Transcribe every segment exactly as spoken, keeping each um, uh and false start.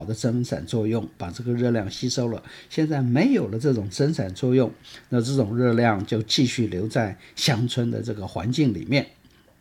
的增散作用，把这个热量吸收了。现在没有了这种增散作用，那这种热量就继续留在乡村的这个环境里面。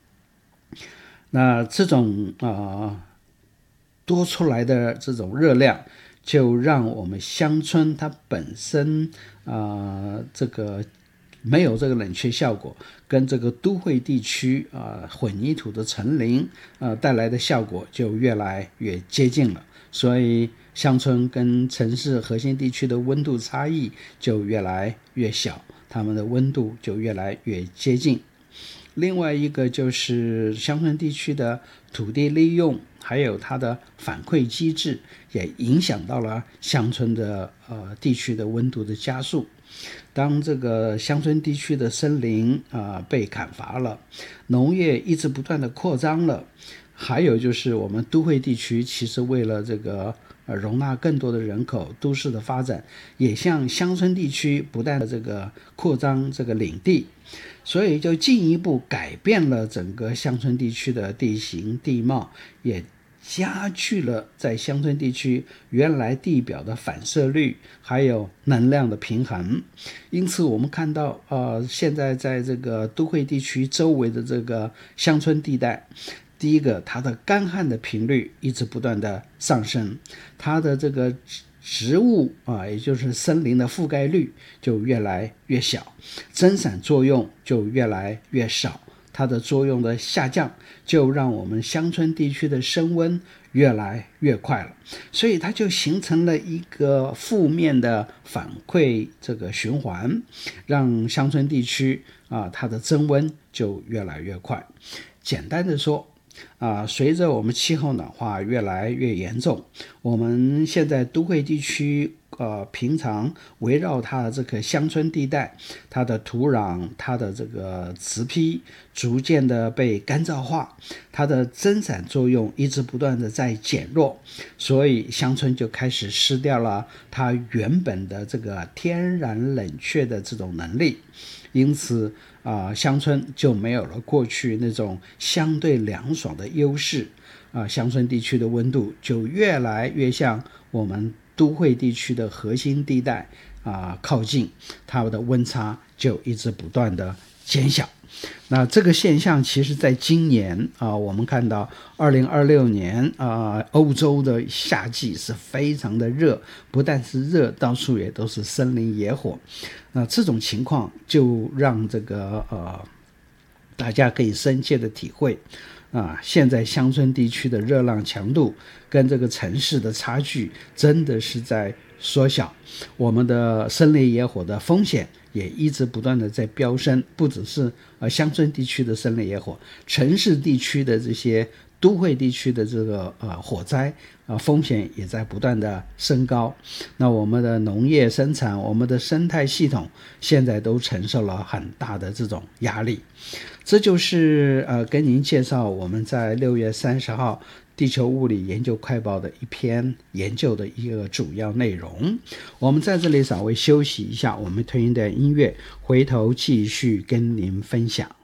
那这种啊、呃、多出来的这种热量，就让我们乡村它本身啊、呃、这个没有这个冷却效果，跟这个都会地区啊、呃、混凝土的层林啊、呃、带来的效果就越来越接近了。所以乡村跟城市核心地区的温度差异就越来越小，它们的温度就越来越接近。另外一个就是乡村地区的土地利用，还有它的反馈机制，也影响到了乡村的呃地区的温度的加速。当这个乡村地区的森林啊、呃、被砍伐了，农业一直不断的扩张了，还有就是我们都会地区其实为了这个呃容纳更多的人口，都市的发展也向乡村地区不断的这个扩张这个领地，所以就进一步改变了整个乡村地区的地形地貌，也加剧了在乡村地区原来地表的反射率还有能量的平衡。因此我们看到呃，现在在这个都会地区周围的这个乡村地带，第一个它的干旱的频率一直不断的上升，它的这个植物啊，也就是森林的覆盖率就越来越小，增散作用就越来越少，它的作用的下降就让我们乡村地区的升温越来越快了，所以它就形成了一个负面的反馈这个循环，让乡村地区啊它的增温就越来越快。简单的说啊，随着我们气候暖化越来越严重，我们现在都会地区呃，平常围绕它的这个乡村地带，它的土壤它的这个植坯逐渐的被干燥化，它的增散作用一直不断的在减弱，所以乡村就开始失掉了它原本的这个天然冷却的这种能力。因此啊、呃，乡村就没有了过去那种相对凉爽的优势啊、呃，乡村地区的温度就越来越像我们都会地区的核心地带啊、呃、靠近，它的温差就一直不断的减小。那这个现象其实在今年啊、呃，我们看到二零二六年啊、呃，欧洲的夏季是非常的热，不但是热，到处也都是森林野火。那这种情况就让这个呃大家可以深切的体会啊，现在乡村地区的热浪强度跟这个城市的差距真的是在缩小，我们的森林野火的风险也一直不断的在飙升，不只是呃乡村地区的森林野火，城市地区的这些都会地区的这个呃火灾呃风险也在不断的升高。那我们的农业生产，我们的生态系统现在都承受了很大的这种压力。这就是呃跟您介绍我们在六月三十号地球物理研究快报的一篇研究的一个主要内容。我们在这里稍微休息一下，我们推一段音乐，回头继续跟您分享。